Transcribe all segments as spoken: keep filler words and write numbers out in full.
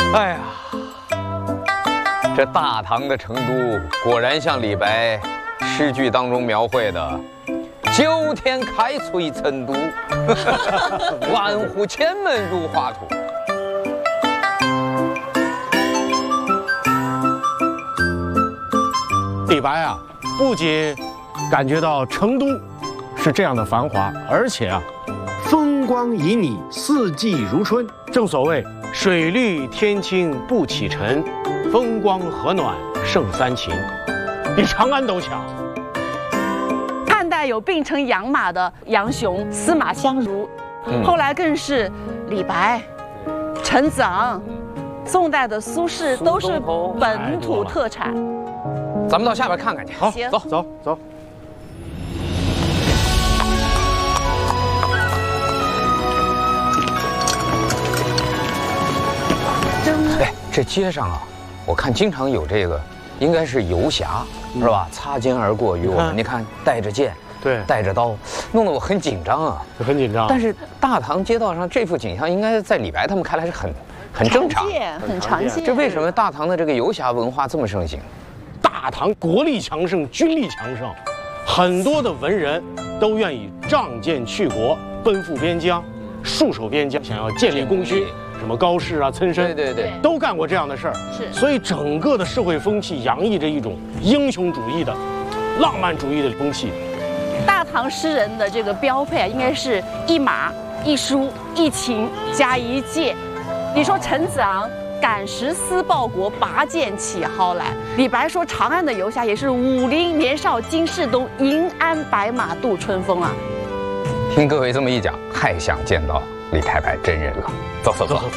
哎呀，这大唐的成都果然像李白诗句当中描绘的“九天开翠成都，万户千门如画图”。 李白啊，不仅感觉到成都是这样的繁华，而且啊， 风光旖旎，四季如春。 正所谓水绿天青不起尘，风光和暖胜三秦，比长安都强。 汉代有并称养马的杨雄、司马相如， 嗯、 后来更是李白、陈子昂，宋代的苏轼都是本土特产。 咱们到下边看看去。 好， 行走走走。 哎，这街上啊，我看经常有这个，应该是游侠，是吧？擦肩而过与我们，你看带着剑， 对， 带着刀，弄得我很紧张啊， 很紧张。 但是大唐街道上这幅景象，应该在李白他们看来是很很正常， 很常见。 这为什么大唐的这个游侠文化这么盛行？ 大唐国力强盛，军力强盛，很多的文人都愿意仗剑去国，奔赴边疆，戍守边疆，想要建立功勋。什么高适啊、岑参， 对对对， 都干过这样的事儿。 是， 所以整个的社会风气洋溢着一种英雄主义的、浪漫主义的风气。 大唐诗人的这个标配啊，应该是一马、一书、一琴加一剑。你说陈子昂赶时思报国，拔剑起蒿来。李白说长安的游侠也是武陵年少金世东，银鞍白马度春风啊。 听各位这么一讲，太想见到李太白真人了。走走走走走。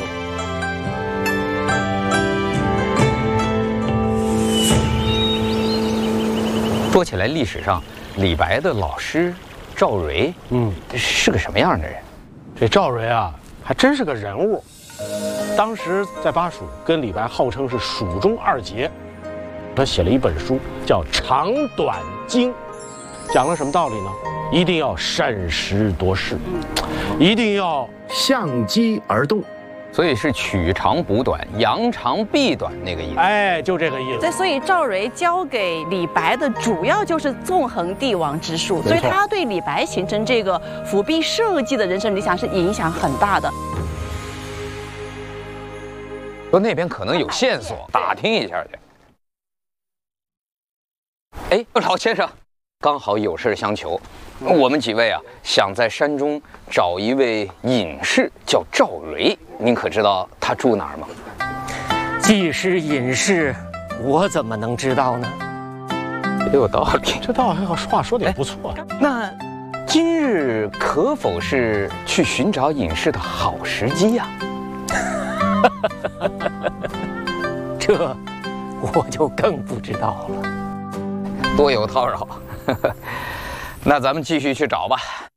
说起来，历史上李白的老师赵蕊，嗯，是个什么样的人？ 这赵蕊啊，还真是个人物。当时在巴蜀跟李白号称是蜀中二杰，他写了一本书叫《长短经》，讲了什么道理呢？一定要审时度势，一定要相机而动， 所以是取长补短，扬长避短那个意思。 哎，就这个意思。 对，所以赵蕊教给李白的主要就是纵横帝王之术，所以他对李白形成这个辅弼社稷的人生理想是影响很大的。 说那边可能有线索，打听一下去。哎，老先生，刚好有事相求。我们几位啊，想在山中找一位隐士，叫赵蕊。您可知道他住哪儿吗？ 既是隐士，我怎么能知道呢？ 也有道理， 这倒话说的也不错。 那今日可否是去寻找隐士的好时机呀？ 这我就更不知道了。 多有叨扰。那咱们继续去找吧。